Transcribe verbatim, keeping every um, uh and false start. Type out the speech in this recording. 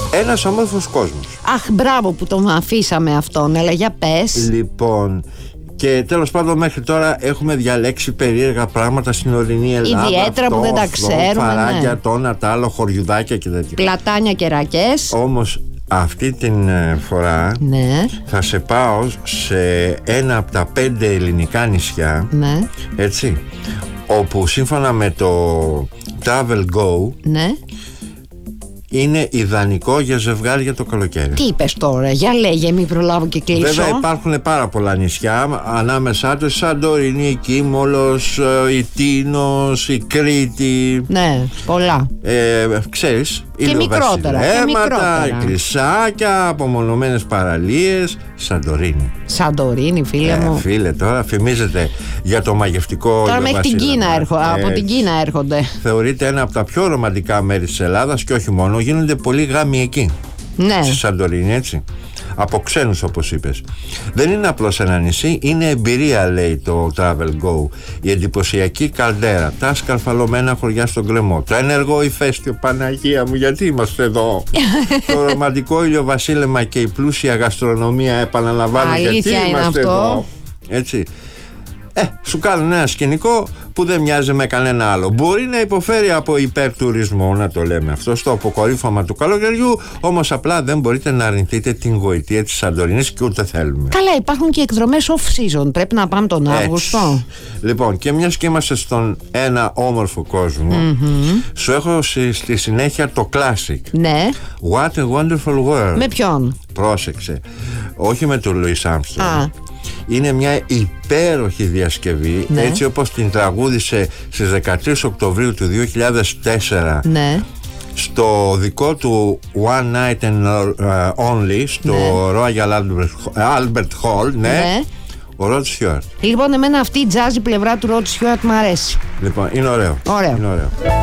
Ένας όμορφος κόσμος. Αχ, μπράβο που τον αφήσαμε αυτόν. Έλα, για πες. Λοιπόν, και τέλος πάντων μέχρι τώρα έχουμε διαλέξει περίεργα πράγματα στην ορεινή Ελλάδα. Ιδιαίτερα αυτό, που δεν τα αυτό, ξέρουμε. φαράγγια, ναι. το ένα, τα άλλο, χωριουδάκια και τέτοια. Πλατάνια και ρακές. Όμως αυτή την φορά Ναι. θα σε πάω σε ένα από τα πέντε ελληνικά νησιά. Ναι. Έτσι. Όπου σύμφωνα με το Travel Go Ναι. είναι ιδανικό για ζευγάρια το καλοκαίρι. Τι είπες τώρα, για λέγε, μην προλάβω και κλείσω. Βέβαια υπάρχουν πάρα πολλά νησιά, ανάμεσά τους Σαντορίνη, η Κίμολος, η Τίνος, η Κρήτη. Ναι, πολλά. Ε, ξέρεις, Και μικρότερα, και μικρότερα. Κρυσάκια, απομονωμένες παραλίες. Σαντορίνη. Σαντορίνη, φίλε Ε, μου. φίλε, τώρα φημίζεται για το μαγευτικό. Τώρα μέχρι την ηλιοβασίλεμα. Κίνα έρχο, από Ε, την Κίνα έρχονται. Θεωρείται ένα από τα πιο ρομαντικά μέρη της Ελλάδας και όχι μόνο, γίνονται πολλοί γάμοι εκεί. Ναι. Στη Σαντορίνη, έτσι. Από ξένους, όπως είπες. Δεν είναι απλώς ένα νησί, είναι εμπειρία, λέει το Travel Go. Η εντυπωσιακή καλδέρα, τα σκαρφαλωμένα χωριά στον κρεμό, το ενεργό ηφαίστειο, Παναγία μου, γιατί είμαστε εδώ. Το ρομαντικό ηλιοβασίλεμα και η πλούσια γαστρονομία, επαναλαμβάνω, γιατί Αλήθεια είναι είμαστε αυτό. εδώ. Έτσι. Ε, σου κάνουν ένα σκηνικό που δεν μοιάζει με κανένα άλλο. Μπορεί να υποφέρει από υπερτουρισμό, να το λέμε αυτό, στο αποκορύφωμα του καλοκαιριού, όμως απλά δεν μπορείτε να αρνηθείτε την γοητεία της Σαντορίνης και ούτε θέλουμε. Καλά, υπάρχουν και εκδρομές off-season. Πρέπει να πάμε τον Αύγουστο. Λοιπόν, και μιας και είμαστε στον ένα όμορφο κόσμο, mm-hmm. σου έχω στη, στη συνέχεια το classic. Ναι. What a wonderful world. Με ποιον? Πρόσεξε. Όχι με τον Louis Armstrong. Α. Είναι μια υπέροχη διασκευή, ναι. έτσι όπως την τραγούδισε στις δεκατρείς Οκτωβρίου του δύο χιλιάδες τέσσερα, ναι. στο δικό του One Night and uh, Only στο ναι. Royal Albert, Albert Hall, ναι, ναι. ο Rod Stewart. Λοιπόν, εμένα αυτή η jazzy πλευρά του Rod Stewart μου αρέσει. Λοιπόν, είναι ωραίο. Ωραίο. Είναι ωραίο.